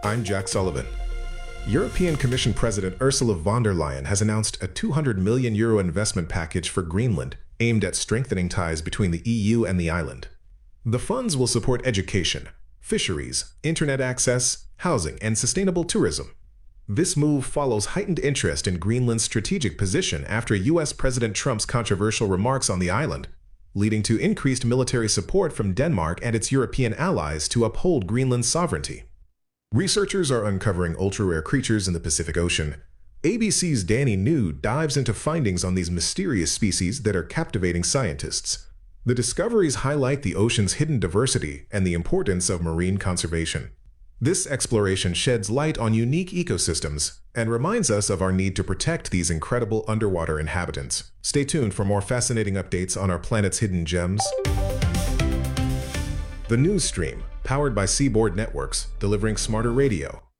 I'm Jack Sullivan. European Commission President Ursula von der Leyen has announced a €200 million investment package for Greenland, aimed at strengthening ties between the EU and the island. The funds will support education, fisheries, internet access, housing, and sustainable tourism. This move follows heightened interest in Greenland's strategic position after U.S. President Trump's controversial remarks on the island, leading to increased military support from Denmark and its European allies to uphold Greenland's sovereignty. Researchers are uncovering ultra-rare creatures in the Pacific Ocean. ABC's Danny New dives into findings on these mysterious species that are captivating scientists. The discoveries highlight the ocean's hidden diversity and the importance of marine conservation. This exploration sheds light on unique ecosystems and reminds us of our need to protect these incredible underwater inhabitants. Stay tuned for more fascinating updates on our planet's hidden gems. The News Stream, powered by Seaboard Networks, delivering smarter radio.